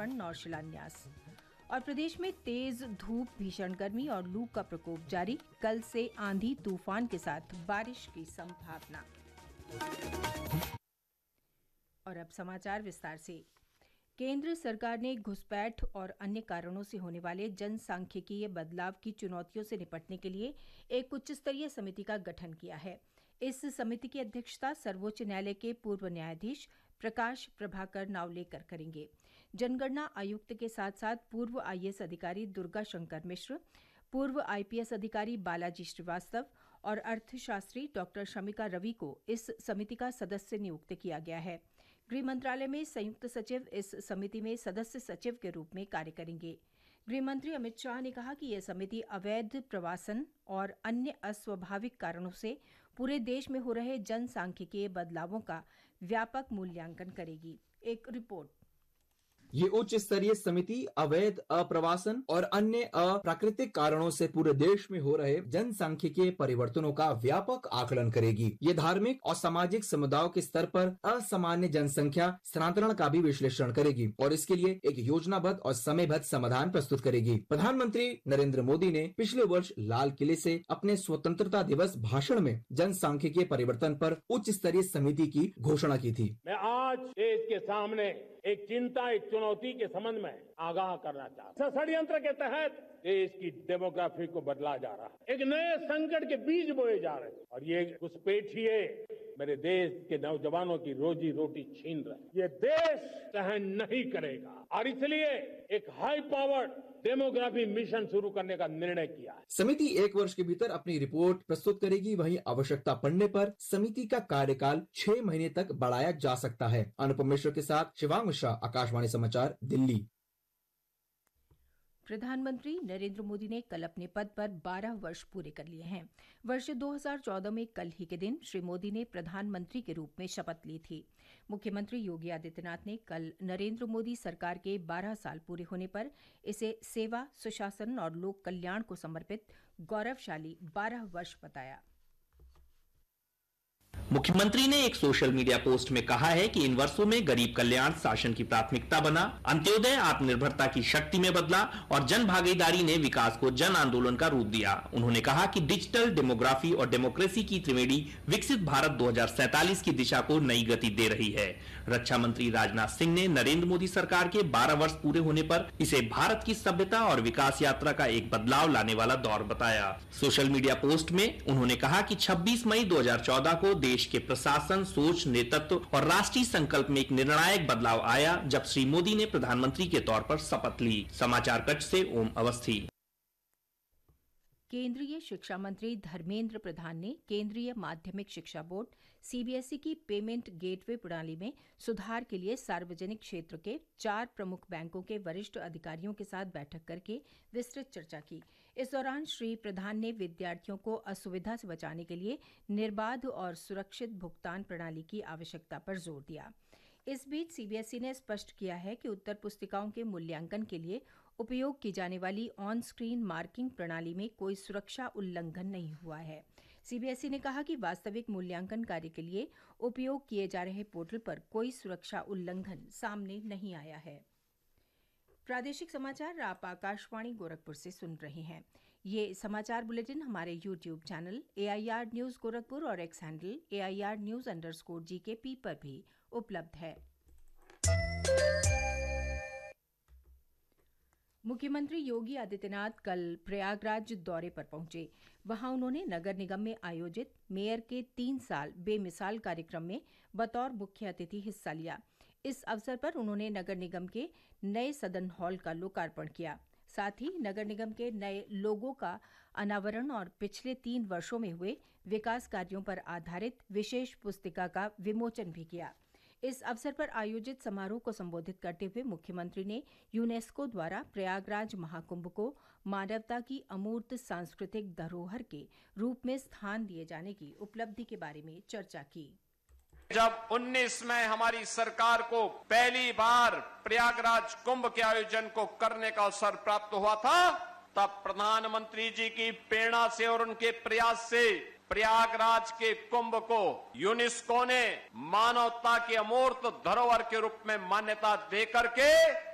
लोकार्पण और शिलान्यास। और प्रदेश में तेज धूप, भीषण गर्मी और लू का प्रकोप जारी। कल से आंधी तूफान के साथ बारिश की संभावना। और अब समाचार विस्तार से। केंद्र सरकार ने घुसपैठ और अन्य कारणों से होने वाले जनसांख्यिकीय बदलाव की चुनौतियों से निपटने के लिए एक उच्च स्तरीय समिति का गठन किया है। इस समिति की अध्यक्षता सर्वोच्च न्यायालय के पूर्व न्यायाधीश प्रकाश प्रभाकर नावलेकर करेंगे। जनगणना आयुक्त के साथ साथ पूर्व आईएएस अधिकारी दुर्गा शंकर मिश्र, पूर्व आईपीएस अधिकारी बालाजी श्रीवास्तव और अर्थशास्त्री डॉक्टर शमिका रवि को इस समिति का सदस्य नियुक्त किया गया है। गृह मंत्रालय में संयुक्त सचिव इस समिति में सदस्य सचिव के रूप में कार्य करेंगे। गृह मंत्री अमित शाह ने कहा कि यह समिति अवैध प्रवासन और अन्य अस्वाभाविक कारणों से पूरे देश में हो रहे जनसांख्यिकीय बदलावों का व्यापक मूल्यांकन करेगी। एक रिपोर्ट। ये उच्च स्तरीय समिति अवैध अप्रवासन और अन्य अप्राकृतिक कारणों से पूरे देश में हो रहे जनसांख्यिकीय परिवर्तनों का व्यापक आकलन करेगी। ये धार्मिक और सामाजिक समुदायों के स्तर पर असामान्य जनसंख्या स्थानांतरण का भी विश्लेषण करेगी और इसके लिए एक योजनाबद्ध और समयबद्ध समाधान प्रस्तुत करेगी। प्रधानमंत्री नरेंद्र मोदी ने पिछले वर्ष लाल किले से अपने स्वतंत्रता दिवस भाषण में जनसांख्यिकीय परिवर्तन पर उच्च स्तरीय समिति की घोषणा की थी। मैं आज देश के सामने एक चिंता, एक चुनौती के संबंध में आगाह करना चाहता हूं। षड्यंत्र के तहत देश की डेमोग्राफी को बदला जा रहा है, एक नए संकट के बीज बोए जा रहे हैं और ये घुसपैठिए मेरे देश के नौजवानों की रोजी रोटी छीन रहे हैं। ये देश सहन नहीं करेगा और इसलिए एक हाई पावर्ड डेमोग्राफी मिशन शुरू करने का निर्णय किया है। समिति 1 वर्ष के भीतर अपनी रिपोर्ट प्रस्तुत करेगी। वहीं आवश्यकता पड़ने पर समिति का कार्यकाल 6 महीने तक बढ़ाया जा सकता है। अनुपम मिश्र के साथ शिवांग मिश्रा, आकाशवाणी समाचार, दिल्ली। प्रधानमंत्री नरेंद्र मोदी ने कल अपने पद पर 12 वर्ष पूरे कर लिए हैं। वर्ष 2014 में कल ही के दिन श्री मोदी ने प्रधानमंत्री के रूप में शपथ ली थी। मुख्यमंत्री योगी आदित्यनाथ ने कल नरेंद्र मोदी सरकार के 12 साल पूरे होने पर इसे सेवा, सुशासन और लोक कल्याण को समर्पित गौरवशाली 12 वर्ष बताया। मुख्यमंत्री ने एक सोशल मीडिया पोस्ट में कहा है कि इन वर्षों में गरीब कल्याण शासन की प्राथमिकता बना, अंत्योदय आत्मनिर्भरता की शक्ति में बदला और जन भागीदारी ने विकास को जन आंदोलन का रूप दिया। उन्होंने कहा कि डिजिटल, डेमोग्राफी और डेमोक्रेसी की त्रिवेणी विकसित भारत 2047 की दिशा को नई गति दे रही है। रक्षा मंत्री राजनाथ सिंह ने नरेंद्र मोदी सरकार के 12 वर्ष पूरे होने पर इसे भारत की सभ्यता और विकास यात्रा का एक बदलाव लाने वाला दौर बताया। सोशल मीडिया पोस्ट में उन्होंने कहा कि 26 मई 2014 को देश के प्रशासन, सोच, नेतृत्व और राष्ट्रीय संकल्प में एक निर्णायक बदलाव आया जब श्री मोदी ने प्रधानमंत्री के तौर पर शपथ ली। समाचार कक्ष से ओम अवस्थी। केंद्रीय शिक्षा मंत्री धर्मेंद्र प्रधान ने केंद्रीय माध्यमिक शिक्षा बोर्ड सीबीएसई की पेमेंट गेटवे प्रणाली में सुधार के लिए सार्वजनिक क्षेत्र के 4 प्रमुख बैंकों के वरिष्ठ अधिकारियों के साथ बैठक करके विस्तृत चर्चा की। इस दौरान श्री प्रधान ने विद्यार्थियों को असुविधा से बचाने के लिए निर्बाध और सुरक्षित भुगतान प्रणाली की आवश्यकता पर जोर दिया। इस बीच सीबीएसई ने स्पष्ट किया है कि उत्तर पुस्तिकाओं के मूल्यांकन के लिए उपयोग की जाने वाली ऑन स्क्रीन मार्किंग प्रणाली में कोई सुरक्षा उल्लंघन नहीं हुआ है। सीबीएसई ने कहा कि वास्तविक मूल्यांकन कार्य के लिए उपयोग किए जा रहे पोर्टल पर कोई सुरक्षा उल्लंघन सामने नहीं आया है। प्रादेशिक समाचार आप आकाशवाणी गोरखपुर से सुन रहे हैं। ये समाचार बुलेटिन हमारे YouTube channel AIR news Gorakhpur और एक्स हैंडल AIR न्यूज_GKP पर भी उपलब्ध है। मुख्यमंत्री योगी आदित्यनाथ कल प्रयागराज दौरे पर पहुंचे। वहां उन्होंने नगर निगम में आयोजित मेयर के 3 साल बेमिसाल कार्यक्रम में बतौर मुख्य अतिथि हिस्सा लिया। इस अवसर पर उन्होंने नगर निगम के नए सदन हॉल का लोकार्पण किया। साथ ही नगर निगम के नए लोगो का अनावरण और पिछले 3 वर्षों में हुए विकास कार्यों पर आधारित विशेष पुस्तिका का विमोचन भी किया। इस अवसर पर आयोजित समारोह को संबोधित करते हुए मुख्यमंत्री ने यूनेस्को द्वारा प्रयागराज महाकुंभ को मानवता की अमूर्त सांस्कृतिक धरोहर के रूप में स्थान दिए जाने की उपलब्धि के बारे में चर्चा की। जब 19 में हमारी सरकार को पहली बार प्रयागराज कुंभ के आयोजन को करने का अवसर प्राप्त हुआ था, तब प्रधानमंत्री जी की प्रेरणा से और उनके प्रयास से प्रयागराज के कुंभ को यूनेस्को ने मानवता की अमूर्त धरोहर के रूप में मान्यता देकर के